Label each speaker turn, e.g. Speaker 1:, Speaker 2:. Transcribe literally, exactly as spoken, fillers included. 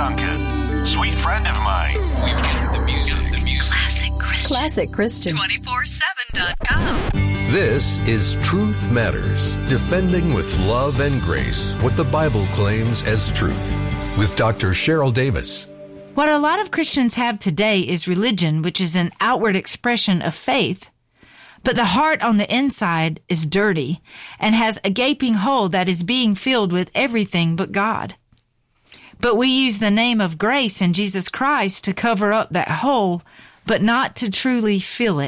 Speaker 1: Duncan. Sweet friend of mine. We've got the music, the music.
Speaker 2: Classic Christian.
Speaker 3: Classic Christian.
Speaker 2: two four seven dot com.
Speaker 4: This is Truth Matters, defending with love and grace what the Bible claims as truth, with Doctor Cheryl Davis.
Speaker 5: What a lot of Christians have today is religion, which is an outward expression of faith. But the heart on the inside is dirty and has a gaping hole that is being filled with everything but God. But we use the name of grace in Jesus Christ to cover up that hole, but not to truly fill it.